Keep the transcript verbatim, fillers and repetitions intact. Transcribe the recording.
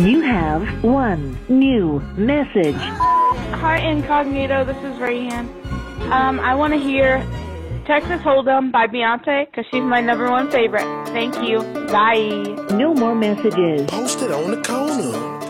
You have one new message. Hi, Incognito. This is Rayhan. Um, I want to hear Texas Hold'em by Beyonce because she's my number one favorite. Thank you. Bye. No more messages. Post it on the corner.